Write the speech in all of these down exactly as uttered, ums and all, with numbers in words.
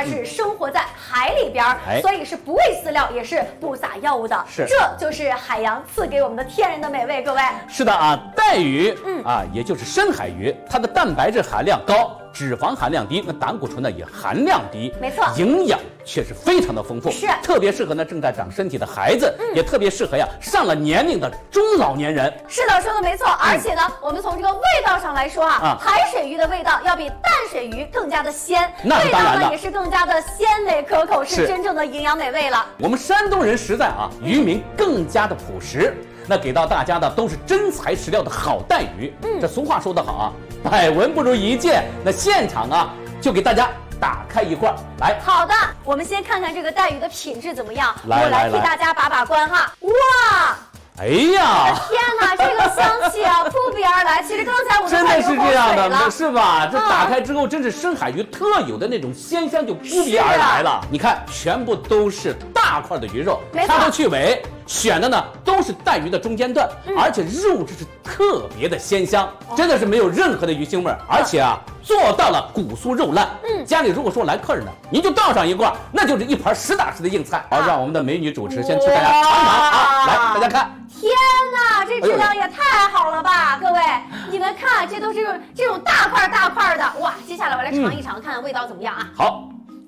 是生活在海里边， 嗯、 所以是不喂饲料，也是不撒药物的。 是， 这就是海洋赐给我们的天然的美味。各位， 是的啊，带鱼， 嗯啊，也就是深海鱼，它的蛋白质含量高。脂肪含量低，那胆固醇呢也含量低， 没错， 营养却是非常的丰富， 是特别适合呢正在长身体的孩子， 嗯、 也特别适合呀上了年龄的中老年人。 是的，说的没错。而且呢，嗯、我们从这个味道上来说啊，啊海水鱼的味道要比淡水鱼更加的鲜， 那味道呢也是更加的鲜美可口，是真正的营养美味了。 我们山东人实在啊，渔民更加的朴实。那给到大家的都是真材实料的好带鱼。嗯，这俗话说得好啊，百闻不如一见。那现场啊，就给大家打开一块来。 好的，我们先看看这个带鱼的品质怎么样。 来我来替大家把把关哈。哇！ 哎呀！ 天哪，这个香气啊，扑鼻而来。其实刚才我真的是这样的，是吧？这嗯、 打开之后，真是深海鱼特有的那种鲜香就扑鼻而来了。啊、你看，全部都是大块的鱼肉，掐头去尾。选的呢都是带鱼的中间段，嗯、而且肉质是特别的鲜香，哦、真的是没有任何的鱼腥味，而且啊做到了骨酥肉烂。嗯，家里如果说来客人呢，您就倒上一块，那就是一盘实打实的硬菜。好、啊，让我们的美女主持先替大家尝尝啊，来大家看。 天哪，这质量也太好了吧！哎、各位，你们看，这都是这种大块大块的，哇！接下来我来尝一尝，嗯、看看味道怎么样啊？ 好，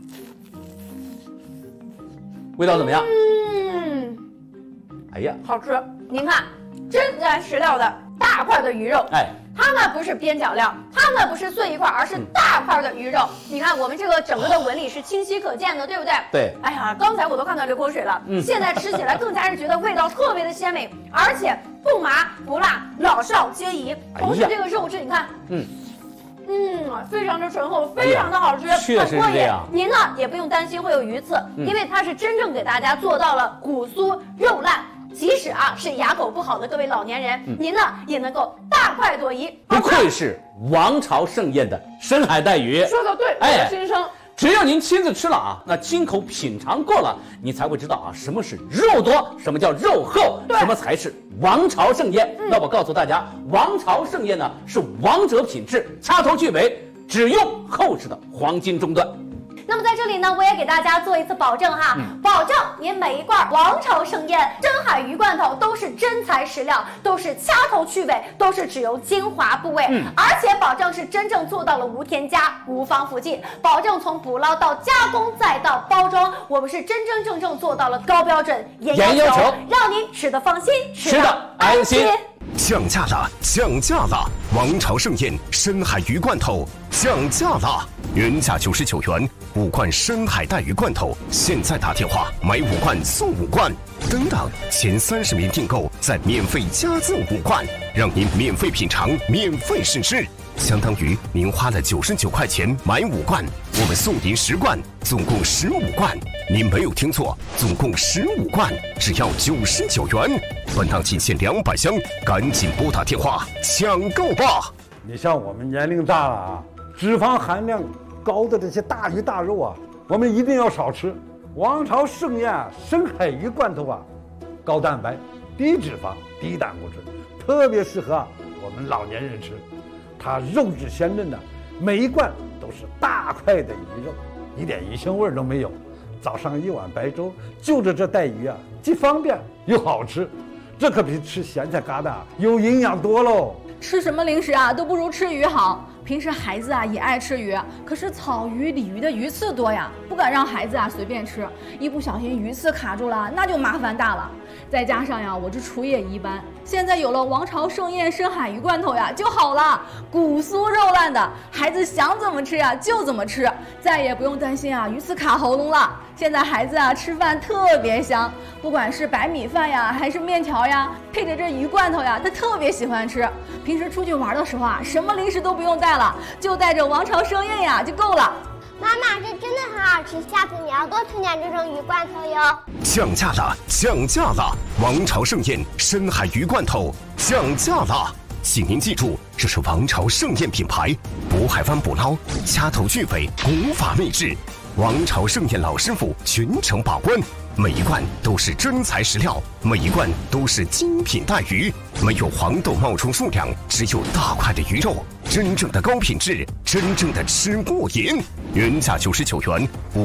味道怎么样？ 嗯。 哎呀， 好吃！您看，真材实料的大块的鱼肉， 哎， 它呢不是边角料，它呢不是碎一块，而是大块的鱼肉。嗯、你看，我们这个整个的纹理是清晰可见的，对不对？ 对。 哎呀，刚才我都看到流口水了。嗯。现在吃起来更加是觉得味道特别的鲜美，而且不麻不辣，老少皆宜。同时，这个肉质你看，嗯。嗯，非常的醇厚，非常的好吃， 哎、确实是这样。 您呢也不用担心会有鱼刺，嗯、因为它是真正给大家做到了骨酥肉烂。即使啊是牙口不好的各位老年人，嗯、您呢也能够大快朵颐。 不愧是王朝盛宴的深海带鱼， 说的对，哎，先生。 只要您亲自吃了啊，那亲口品尝过了，你才会知道啊，什么是肉多，什么叫肉厚，什么才是王朝盛宴。嗯、那我告诉大家，王朝盛宴呢是王者品质，掐头去尾，只用厚实的黄金中段。 那么在这里呢，我也给大家做一次保证哈，嗯、保证您每一罐王朝盛宴深海鱼罐头都是真材实料，都是掐头去尾，都是只有精华部位，嗯、而且保证是真正做到了无添加、无防腐剂，保证从捕捞到加工再到包装，我们是真真正正做到了高标准、严要求，让您吃得放心， 吃得安心。 降价了，降价了！王朝盛宴深海鱼罐头降价了，原价九十九元，五罐深海带鱼罐头，现在打电话买五罐送五罐，等等，前三十名订购再免费加赠五罐，让您免费品尝，免费试吃，相当于您花了九十九块钱买五罐，我们送您十罐，总共十五罐。您没有听错，总共十五罐，只要九十九元。本档仅限两百箱，赶紧拨打电话抢购吧！ 你像我们年龄大了啊，脂肪含量高的这些大鱼大肉啊，我们一定要少吃。王朝盛宴深海鱼罐头啊，高蛋白、低脂肪、低胆固醇，特别适合啊我们老年人吃。它肉质鲜嫩的，每一罐都是大块的鱼肉，一点鱼腥味都没有。早上一碗白粥，就着这带鱼啊，既方便又好吃，这可比吃咸菜疙瘩有营养多喽。 吃什么零食啊，都不如吃鱼好。平时孩子啊也爱吃鱼，可是草鱼、鲤鱼的鱼刺多呀，不敢让孩子啊随便吃，一不小心鱼刺卡住了，那就麻烦大了。再加上呀，我这厨艺也一般，现在有了王朝盛宴深海鱼罐头呀就好了，骨酥肉烂的，孩子想怎么吃呀就怎么吃，再也不用担心啊鱼刺卡喉咙了。现在孩子啊吃饭特别香，不管是白米饭呀还是面条呀，配着这鱼罐头呀，他特别喜欢吃。平时出去玩的时候啊，什么零食都不用带了，就带着王朝盛宴呀就够了。 妈妈，这真的很好吃，下次你要多吃点这种鱼罐头哟。 降价了，降价了！王朝盛宴深海鱼罐头降价了，请您记住，这是王朝盛宴品牌，渤海湾捕捞，掐头去尾，古法秘制。王朝盛宴老师傅全程把关，每一罐都是真材实料，每一罐都是精品带鱼，没有黄豆冒充数量，只有大块的鱼肉，真正的高品质，真正的吃过瘾。原价九十九元，五